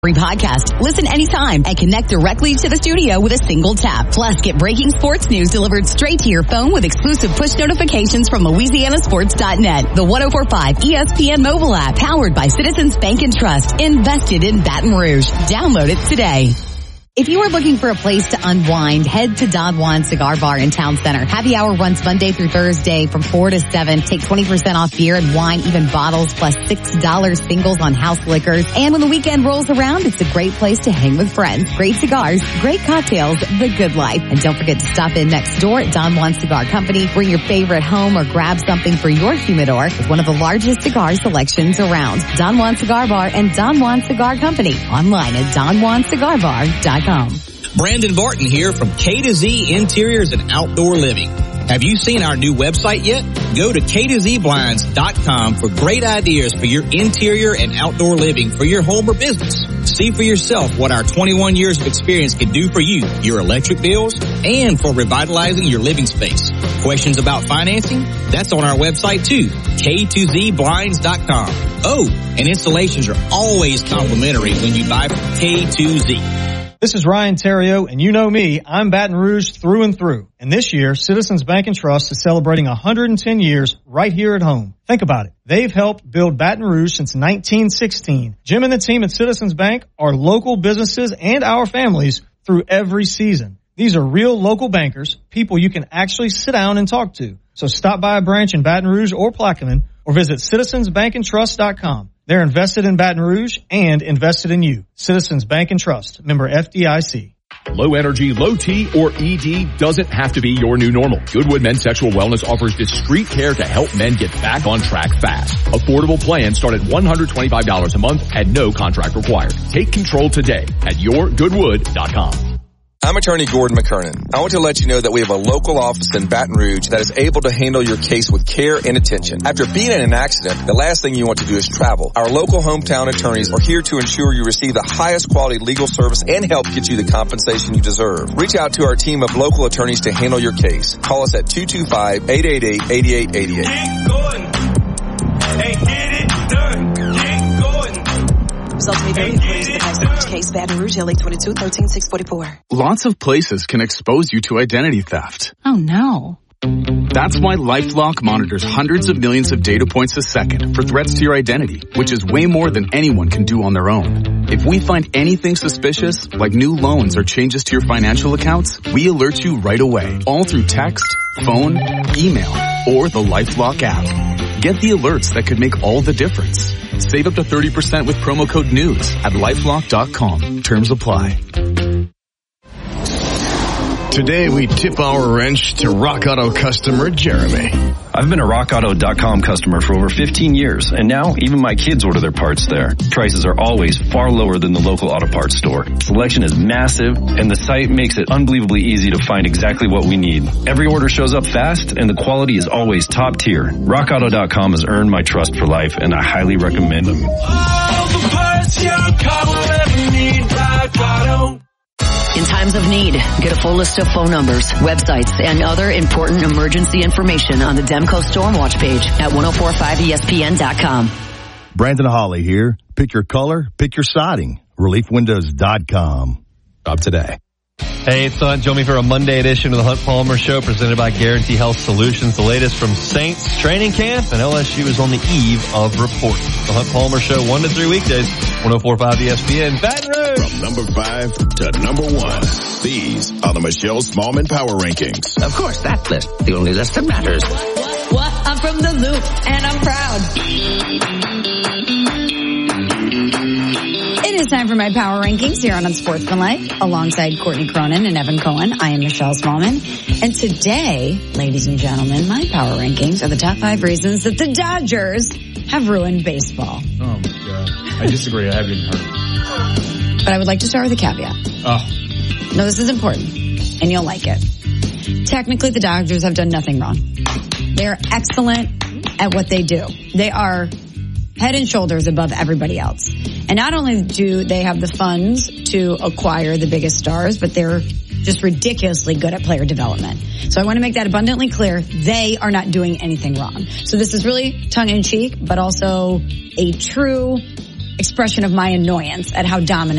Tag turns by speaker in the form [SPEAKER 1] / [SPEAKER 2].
[SPEAKER 1] Free podcast. Listen anytime and connect directly to the studio with a single tap. Plus, get breaking sports news delivered straight to your phone with exclusive push notifications from LouisianaSports.net. The 104.5 ESPN mobile app, powered by Citizens Bank and Trust, invested in Baton Rouge. Download it today. If you are looking for a place to unwind, head to Don Juan Cigar Bar in Town Center. Happy hour runs Monday through Thursday from 4 to 7. Take 20% off beer and wine, even bottles, plus $6 singles on house liquors. And when the weekend rolls around, it's a great place to hang with friends. Great cigars, great cocktails, the good life. And don't forget to stop in next door at Don Juan Cigar Company. Bring your favorite home or grab something for your humidor with one of the largest cigar selections around. Don Juan Cigar Bar and Don Juan Cigar Company. Online at DonJuanCigarBar.com.
[SPEAKER 2] Brandon Barton here from K to Z Interiors and Outdoor Living. Have you seen our new website yet? Go to K2ZBlinds.com for great ideas for your interior and outdoor living for your home or business. See for yourself what our 21 years of experience can do for you, your electric bills, and for revitalizing your living space. Questions about financing? That's on our website too, K2ZBlinds.com. Oh, and installations are always complimentary when you buy from K2Z.
[SPEAKER 3] This is Ryan Terrio, and you know me, I'm Baton Rouge through and through. And this year, Citizens Bank and Trust is celebrating 110 years right here at home. Think about it. They've helped build Baton Rouge since 1916. Jim and the team at Citizens Bank are local businesses and our families through every season. These are real local bankers, people you can actually sit down and talk to. So stop by a branch in Baton Rouge or Plaquemine or visit citizensbankandtrust.com. They're invested in Baton Rouge and invested in you. Citizens Bank and Trust, member FDIC.
[SPEAKER 4] Low energy, low T, or ED doesn't have to be your new normal. Goodwood Men's Sexual Wellness offers discreet care to help men get back on track fast. Affordable plans start at $125 a month and no contract required. Take control today at yourgoodwood.com.
[SPEAKER 5] I'm attorney Gordon McKernan. I want to let you know that we have a local office in Baton Rouge that is able to handle your case with care and attention. After being in an accident, the last thing you want to do is travel. Our local hometown attorneys are here to ensure you receive the highest quality legal service and help get you the compensation you deserve. Reach out to our team of local attorneys to handle your case. Call us at 225-888-8888.
[SPEAKER 6] Get going. Hey, get it done. Get going.
[SPEAKER 7] Results may vary according to the next case. Baton Rouge, LA 22-13-644.
[SPEAKER 8] Lots of places can expose you to identity theft.
[SPEAKER 9] Oh no.
[SPEAKER 8] That's why LifeLock monitors hundreds of millions of data points a second for threats to your identity, which is way more than anyone can do on their own. If we find anything suspicious, like new loans or changes to your financial accounts, we alert you right away, all through text, phone, email, or the LifeLock app. Get the alerts that could make all the difference. Save up to 30% with promo code NEWS at LifeLock.com. Terms apply.
[SPEAKER 10] Today we tip our wrench to Rock Auto customer Jeremy.
[SPEAKER 11] I've been a RockAuto.com customer for over 15 years, and now even my kids order their parts there. Prices are always far lower than the local auto parts store. Selection is massive, and the site makes it unbelievably easy to find exactly what we need. Every order shows up fast, and the quality is always top tier. RockAuto.com has earned my trust for life, and I highly recommend them.
[SPEAKER 6] All the parts your car will ever need, Rock Auto.
[SPEAKER 12] In times of need, get a full list of phone numbers, websites, and other important emergency information on the Demco Stormwatch page at 1045ESPN.com.
[SPEAKER 13] Brandon Hawley here. Pick your color, pick your siding. ReliefWindows.com. Up today.
[SPEAKER 14] Hey, it's Hunt. Join me for a Monday edition of the Hunt Palmer Show presented by Guarantee Health Solutions. The latest from Saints training camp, and LSU is on the eve of reporting. The Hunt Palmer Show 1 to 3 weekdays, 1045 ESPN, Baton Rouge.
[SPEAKER 10] From number 5 to number 1, these are the Michelle Smallman Power Rankings.
[SPEAKER 15] Of course, that list, the only list that matters.
[SPEAKER 16] What? I'm from the Loop, and I'm proud. It is time for my power rankings here on Unsportsmanlike, alongside Courtney Cronin and Evan Cohen. I am Michelle Smallman. And today, ladies and gentlemen, my power rankings are the top 5 reasons that the Dodgers have ruined baseball.
[SPEAKER 17] Oh, my God. I disagree. I haven't even heard of it.
[SPEAKER 16] But I would like to start with a caveat.
[SPEAKER 17] Oh.
[SPEAKER 16] No, this is important, and you'll like it. Technically, the Dodgers have done nothing wrong. They are excellent at what they do. They are head and shoulders above everybody else. And not only do they have the funds to acquire the biggest stars, but they're just ridiculously good at player development. So I want to make that abundantly clear. They are not doing anything wrong. So this is really tongue-in-cheek, but also a true expression of my annoyance at how dominant